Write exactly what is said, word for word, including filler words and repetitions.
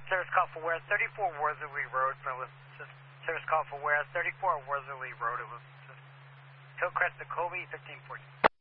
Service call for Ware thirty-four Wortherly Road. Service call for Ware thirty-four Wortherly Road. It was Hillcrest, Jacoby, fifteen fourteen.